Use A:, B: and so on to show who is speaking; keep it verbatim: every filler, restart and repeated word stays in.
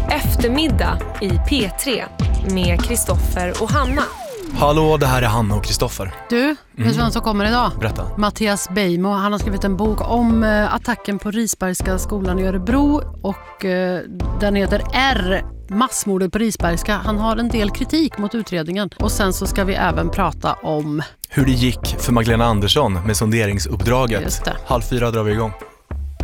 A: Eftermiddag i P tre med Kristoffer och Hanna.
B: Hallå, det här är Hanna och Kristoffer.
C: Du, vet du
B: Mm.
C: vem som kommer idag?
B: Berätta.
C: Mattias Beijmo, han har skrivit en bok om eh, attacken på Risbergska skolan i Örebro och eh, den heter R, massmordet på Risbergska. Han har en del kritik mot utredningen och sen så ska vi även prata om
B: Hur det gick för Magdalena Andersson med sonderingsuppdraget.
C: Just det.
B: Halv fyra drar vi igång.